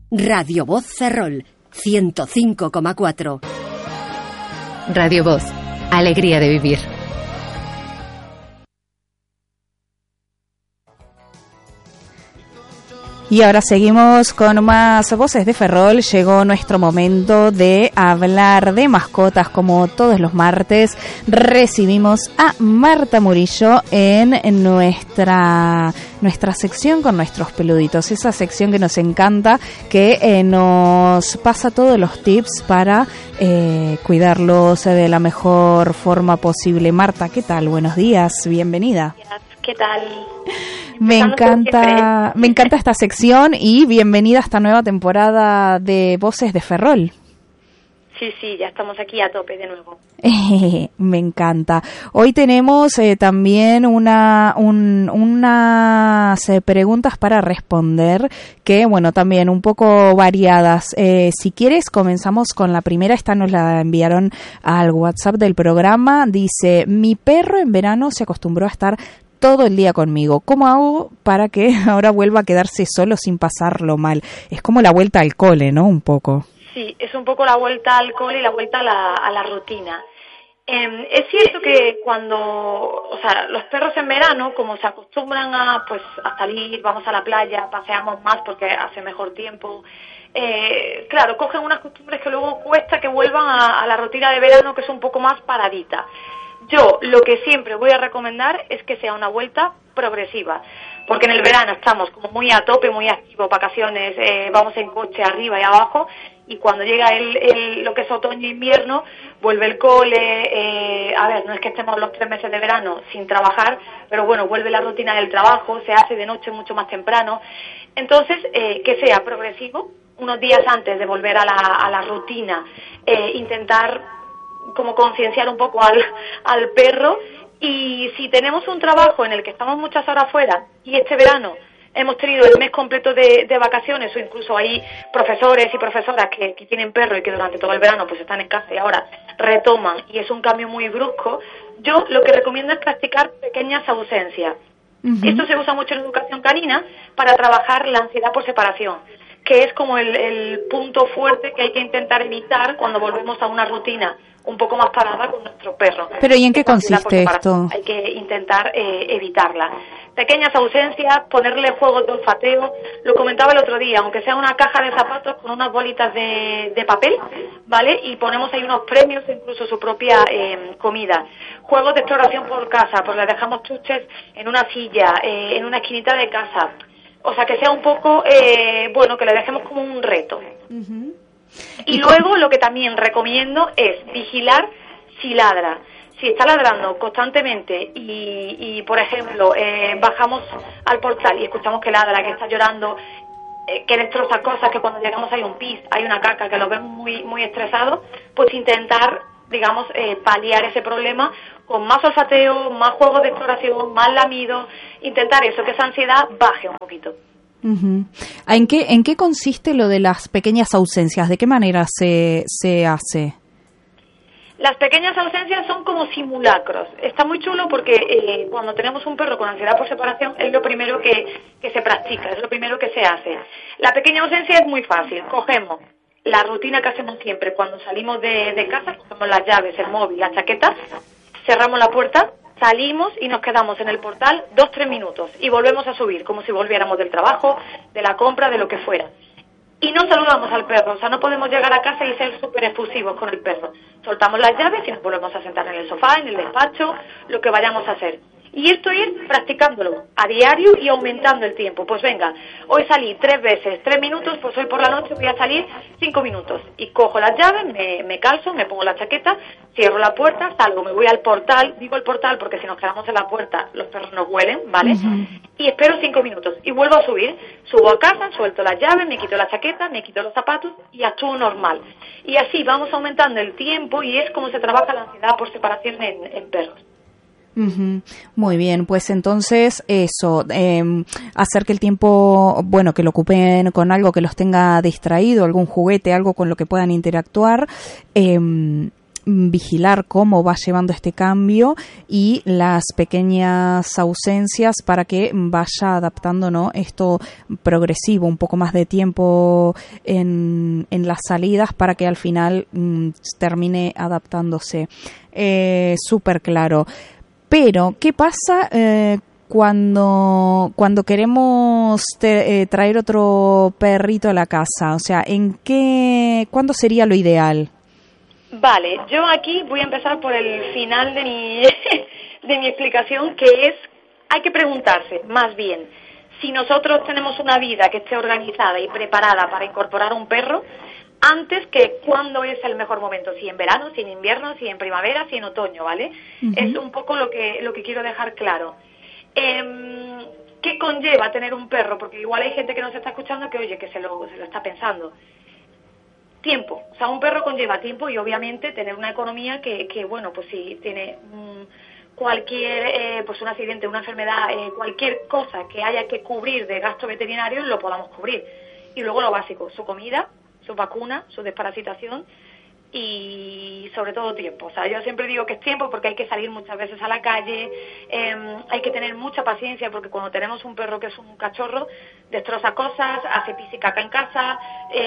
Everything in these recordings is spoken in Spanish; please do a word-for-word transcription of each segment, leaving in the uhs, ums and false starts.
Radio Voz Ferrol, ciento cinco coma cuatro. Radio Voz, alegría de vivir. Y ahora seguimos con más Voces de Ferrol. Llegó nuestro momento de hablar de mascotas. Como todos los martes, recibimos a Marta Murillo en nuestra nuestra sección con nuestros peluditos. Esa sección que nos encanta, que eh, nos pasa todos los tips para eh, cuidarlos de la mejor forma posible. Marta, ¿qué tal? Buenos días, bienvenida. ¿Qué tal? Me encanta, me encanta esta sección y bienvenida a esta nueva temporada de Voces de Ferrol. Sí, sí, ya estamos aquí a tope de nuevo. Eh, me encanta. Hoy tenemos eh, también una un, unas eh, preguntas para responder que, bueno, también un poco variadas. Eh, si quieres, comenzamos con la primera. Esta nos la enviaron al WhatsApp del programa. Dice, mi perro en verano se acostumbró a estar todo el día conmigo. ¿Cómo hago para que ahora vuelva a quedarse solo sin pasarlo mal? Es como la vuelta al cole, ¿no? Un poco. Sí, es un poco la vuelta al cole y la vuelta a la, a la rutina. Eh, es cierto que cuando, o sea, los perros en verano, como se acostumbran a, pues, a salir, vamos a la playa, paseamos más porque hace mejor tiempo, eh, claro, cogen unas costumbres que luego cuesta que vuelvan a, a la rutina de verano, que es un poco más paradita. Yo lo que siempre voy a recomendar es que sea una vuelta progresiva, porque en el verano estamos como muy a tope, muy activos, vacaciones, eh, vamos en coche arriba y abajo, y cuando llega el, el lo que es otoño e invierno, vuelve el cole, eh, a ver, no es que estemos los tres meses de verano sin trabajar, pero bueno, vuelve la rutina del trabajo, se hace de noche mucho más temprano, entonces eh, que sea progresivo, unos días antes de volver a la, a la rutina, eh, intentar como concienciar un poco al, al perro, y si tenemos un trabajo en el que estamos muchas horas fuera y este verano hemos tenido el mes completo de, de vacaciones, o incluso hay profesores y profesoras que, que tienen perro y que durante todo el verano pues están en casa y ahora retoman y es un cambio muy brusco, yo lo que recomiendo es practicar pequeñas ausencias. Uh-huh. Esto se usa mucho en educación canina para trabajar la ansiedad por separación, que es como el, el punto fuerte que hay que intentar evitar cuando volvemos a una rutina un poco más parada con nuestro perro. ¿Pero y en qué consiste esto? Hay que intentar eh, evitarla. Pequeñas ausencias, ponerle juegos de olfateo, lo comentaba el otro día, aunque sea una caja de zapatos con unas bolitas de, de papel, ¿vale? Y ponemos ahí unos premios, incluso su propia eh, comida. Juegos de exploración por casa, pues le dejamos chuches en una silla, eh, en una esquinita de casa. O sea, que sea un poco, eh, bueno, que le dejemos como un reto. Uh-huh. Y, y luego lo que también recomiendo es vigilar si ladra. Si está ladrando constantemente y, y por ejemplo, eh, bajamos al portal y escuchamos que ladra, que está llorando, eh, que destroza cosas, que cuando llegamos hay un pis, hay una caca, que lo vemos muy, muy estresado, pues intentar, digamos, eh, paliar ese problema con más olfateo, más juegos de exploración, más lamido, intentar eso, que esa ansiedad baje un poquito. Uh-huh. ¿En qué, en qué consiste lo de las pequeñas ausencias? ¿De qué manera se, se hace? Las pequeñas ausencias son como simulacros. Está muy chulo porque eh, cuando tenemos un perro con ansiedad por separación es lo primero que, que se practica, es lo primero que se hace. La pequeña ausencia es muy fácil. Cogemos la rutina que hacemos siempre cuando salimos de, de casa, cogemos las llaves, el móvil, la chaqueta, cerramos la puerta, salimos y nos quedamos en el portal dos, tres minutos y volvemos a subir, como si volviéramos del trabajo, de la compra, de lo que fuera. Y no saludamos al perro, o sea, no podemos llegar a casa y ser súper efusivos con el perro. Soltamos las llaves y nos volvemos a sentar en el sofá, en el despacho, lo que vayamos a hacer. Y esto ir practicándolo a diario y aumentando el tiempo. Pues venga, hoy salí tres veces, tres minutos, pues hoy por la noche voy a salir cinco minutos. Y cojo las llaves, me, me calzo, me pongo la chaqueta, cierro la puerta, salgo, me voy al portal, digo el portal porque si nos quedamos en la puerta los perros nos huelen, ¿vale? Uh-huh. Y espero cinco minutos y vuelvo a subir, subo a casa, suelto las llaves, me quito la chaqueta, me quito los zapatos y actúo normal. Y así vamos aumentando el tiempo y es como se trabaja la ansiedad por separación en, en perros. Uh-huh. Muy bien, pues entonces eso, eh, hacer que el tiempo, bueno, que lo ocupen con algo que los tenga distraído, algún juguete, algo con lo que puedan interactuar, eh, vigilar cómo va llevando este cambio y las pequeñas ausencias para que vaya adaptando, ¿no?, esto progresivo, un poco más de tiempo en, en las salidas para que al final mmm, termine adaptándose. Eh, súper claro. Pero, ¿qué pasa eh, cuando cuando queremos te, eh, traer otro perrito a la casa? O sea, ¿en qué, cuándo sería lo ideal? Vale, yo aquí voy a empezar por el final de mi de mi explicación, que es, hay que preguntarse, más bien, si nosotros tenemos una vida que esté organizada y preparada para incorporar un perro, antes que cuándo es el mejor momento, si en verano, si en invierno, si en primavera, si en otoño, ¿vale? Uh-huh. Es un poco lo que lo que quiero dejar claro. Eh, ¿Qué conlleva tener un perro? Porque igual hay gente que nos está escuchando que, oye, que se lo, se lo está pensando. Tiempo. O sea, un perro conlleva tiempo y obviamente tener una economía que, que bueno, pues si tiene mmm, cualquier, eh, pues un accidente, una enfermedad, eh, cualquier cosa que haya que cubrir de gasto veterinario, lo podamos cubrir. Y luego lo básico, su comida, su vacuna, su desparasitación y sobre todo tiempo. O sea, yo siempre digo que es tiempo porque hay que salir muchas veces a la calle, eh, hay que tener mucha paciencia porque cuando tenemos un perro que es un cachorro, destroza cosas, hace pis y caca en casa,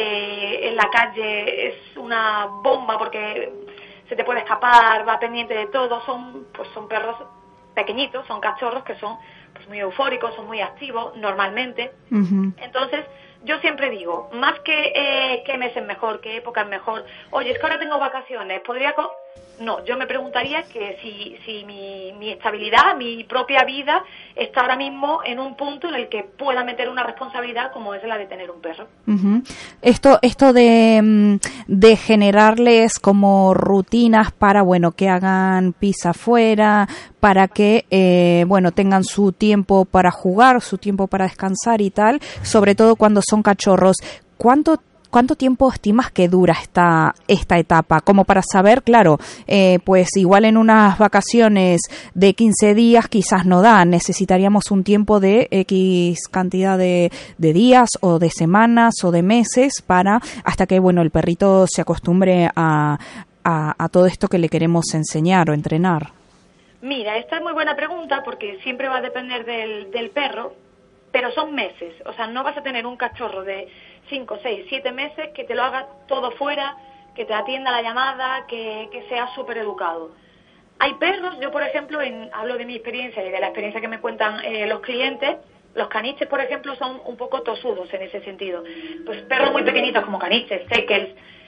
eh, en la calle es una bomba porque se te puede escapar, va pendiente de todo. Son, pues son perros pequeñitos, son cachorros que son pues muy eufóricos, son muy activos normalmente. Uh-huh. Entonces, yo siempre digo, más que eh, qué mes es mejor, qué época es mejor, oye, es que ahora tengo vacaciones, ¿podría...? Co-? No, yo me preguntaría que si, si mi, mi estabilidad, mi propia vida, está ahora mismo en un punto en el que pueda meter una responsabilidad como es la de tener un perro. Uh-huh. Esto, esto de, de generarles como rutinas para, bueno, que hagan pis afuera, para que, eh, bueno, tengan su tiempo para jugar, su tiempo para descansar y tal, sobre todo cuando son cachorros. ¿Cuánto ¿Cuánto tiempo estimas que dura esta esta etapa? Como para saber, claro, eh, pues igual en unas vacaciones de quince días quizás no da, necesitaríamos un tiempo de X cantidad de, de días o de semanas o de meses para, hasta que, bueno, el perrito se acostumbre a, a, a todo esto que le queremos enseñar o entrenar. Mira, esta es muy buena pregunta porque siempre va a depender del, del perro, pero son meses. O sea, no vas a tener un cachorro de cinco, seis, siete meses que te lo haga todo fuera, que te atienda la llamada, que, que sea súper educado. Hay perros, yo por ejemplo, en, hablo de mi experiencia y de la experiencia que me cuentan eh, los clientes, los caniches, por ejemplo, son un poco tosudos en ese sentido. Pues perros muy pequeñitos como caniches, teckels,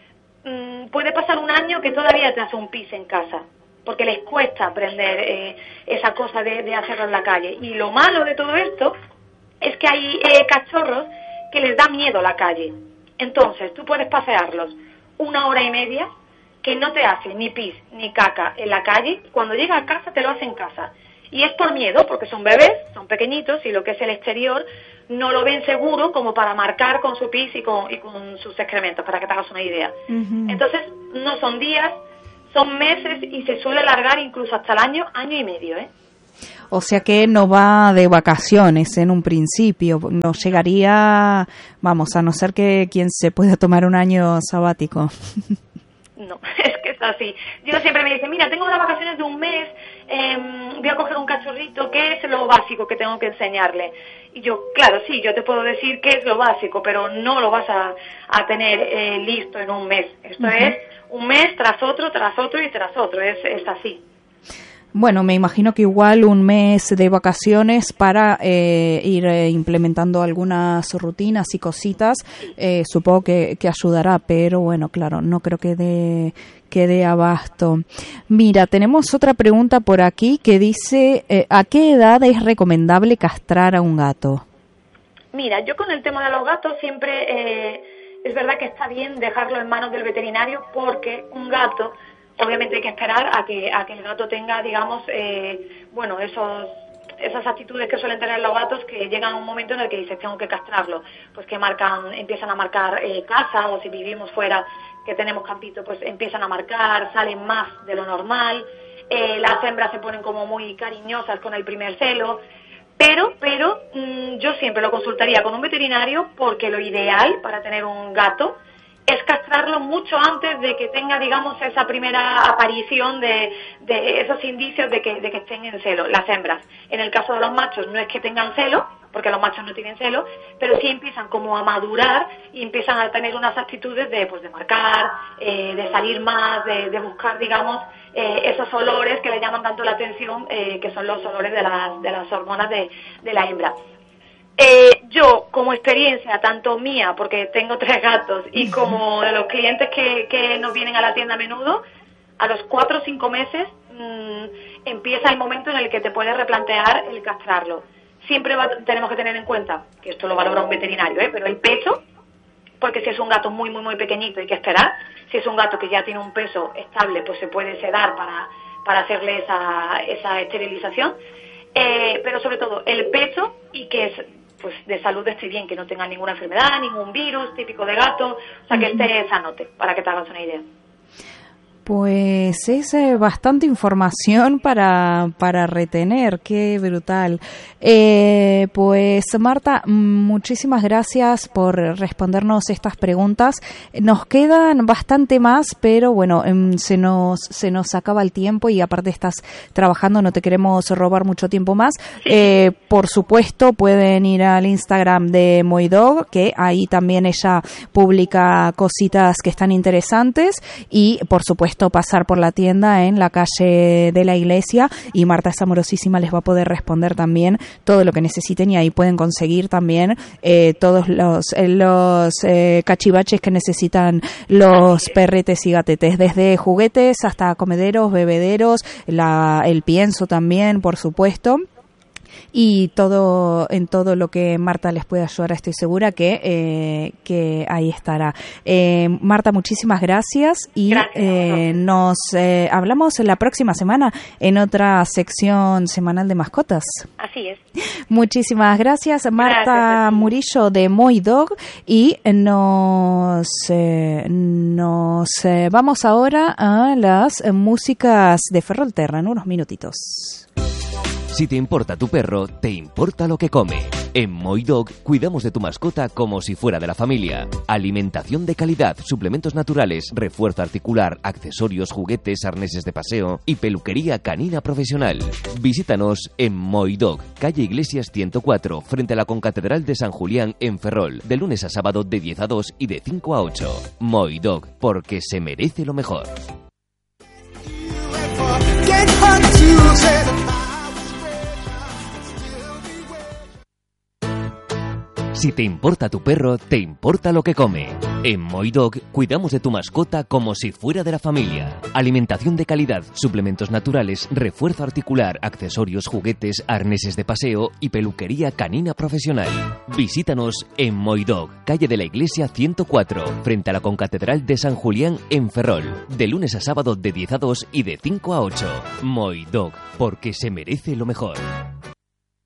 mmm, puede pasar un año que todavía te hace un pis en casa, porque les cuesta aprender eh, esa cosa de, de hacerlo en la calle. Y lo malo de todo esto es que hay eh, cachorros que les da miedo la calle. Entonces, tú puedes pasearlos una hora y media que no te hace ni pis ni caca en la calle. Cuando llega a casa te lo hace en casa. Y es por miedo, porque son bebés, son pequeñitos y lo que es el exterior no lo ven seguro como para marcar con su pis y con, y con sus excrementos, para que te hagas una idea. Uh-huh. Entonces, no son días, son meses y se suele alargar incluso hasta el año, año y medio, ¿eh? O sea que no va de vacaciones en un principio, no llegaría, vamos, a no ser que quien se pueda tomar un año sabático. No, es que es así. Yo siempre me dicen, mira, tengo unas vacaciones de un mes, eh, voy a coger un cachorrito, ¿qué es lo básico que tengo que enseñarle? Y yo, claro, sí, yo te puedo decir qué es lo básico, pero no lo vas a, a tener eh, listo en un mes. Esto uh-huh. es un mes tras otro, tras otro y tras otro, es, es así. Bueno, me imagino que igual un mes de vacaciones para eh, ir eh, implementando algunas rutinas y cositas, eh, supongo que, que ayudará, pero bueno, claro, no creo que dé que dé abasto. Mira, tenemos otra pregunta por aquí que dice, eh, ¿a qué edad es recomendable castrar a un gato? Mira, yo con el tema de los gatos siempre eh, es verdad que está bien dejarlo en manos del veterinario porque un gato... Obviamente hay que esperar a que a que el gato tenga, digamos, eh, bueno, esos esas actitudes que suelen tener los gatos que llegan a un momento en el que dices tengo que castrarlo, pues que marcan, empiezan a marcar eh, casa, o si vivimos fuera que tenemos campito, pues empiezan a marcar, salen más de lo normal, eh, las hembras se ponen como muy cariñosas con el primer celo, pero pero mmm, yo siempre lo consultaría con un veterinario porque lo ideal para tener un gato es castrarlo mucho antes de que tenga, digamos, esa primera aparición de, de esos indicios de que, de que estén en celo, las hembras. En el caso de los machos no es que tengan celo, porque los machos no tienen celo, pero sí empiezan como a madurar y empiezan a tener unas actitudes de, pues, de marcar, eh, de salir más, de, de buscar, digamos, eh, esos olores que le llaman tanto la atención, eh, que son los olores de las, de las hormonas de, de la hembra. Eh, yo, como experiencia, tanto mía, porque tengo tres gatos, y como de los clientes que, que nos vienen a la tienda a menudo, a los cuatro o cinco meses mmm, empieza el momento en el que te puedes replantear el castrarlo. Siempre va, tenemos que tener en cuenta, que esto lo valora un veterinario, ¿eh? Pero el peso, porque si es un gato muy, muy, muy pequeñito hay que esperar. Si es un gato que ya tiene un peso estable, pues se puede sedar para, para hacerle esa, esa esterilización. Eh, pero sobre todo el peso y que es, pues, de salud esté bien, que no tenga ninguna enfermedad, ningún virus típico de gato, o sea, que esté sanote, para que te hagas una idea. Pues es eh, bastante información para, para retener, qué brutal. Eh, pues Marta, muchísimas gracias por respondernos estas preguntas. Nos quedan bastante más, pero bueno, eh, se nos se nos acaba el tiempo y aparte estás trabajando, no te queremos robar mucho tiempo más. Eh, por supuesto, pueden ir al Instagram de Moidog, que ahí también ella publica cositas que están interesantes, y por supuesto pasar por la tienda en la calle de la Iglesia, y Marta es amorosísima, les va a poder responder también todo lo que necesiten, y ahí pueden conseguir también eh, todos los, eh, los eh, cachivaches que necesitan los perretes y gatetes, desde juguetes hasta comederos, bebederos, la, el pienso también, por supuesto. Y todo, en todo lo que Marta les pueda ayudar, estoy segura que, eh, que ahí estará. Eh, Marta, muchísimas gracias, y gracias. Eh, nos eh, hablamos la próxima semana en otra sección semanal de mascotas. Así es. Muchísimas gracias, Marta gracias, Murillo de Moidog, y nos, eh, nos eh, vamos ahora a las músicas de Ferrolterra en unos minutitos. Si te importa tu perro, te importa lo que come. En Moidog cuidamos de tu mascota como si fuera de la familia. Alimentación de calidad, suplementos naturales, refuerzo articular, accesorios, juguetes, arneses de paseo y peluquería canina profesional. Visítanos en Moidog, calle Iglesias ciento cuatro, frente a la Concatedral de San Julián en Ferrol, de lunes a sábado de diez a dos y de cinco a ocho. Moidog, porque se merece lo mejor. Si te importa tu perro, te importa lo que come. En Moidog cuidamos de tu mascota como si fuera de la familia. Alimentación de calidad, suplementos naturales, refuerzo articular, accesorios, juguetes, arneses de paseo y peluquería canina profesional. Visítanos en Moidog, calle de la Iglesia ciento cuatro, frente a la Concatedral de San Julián en Ferrol, de lunes a sábado de diez a dos y de cinco a ocho. Moidog, porque se merece lo mejor.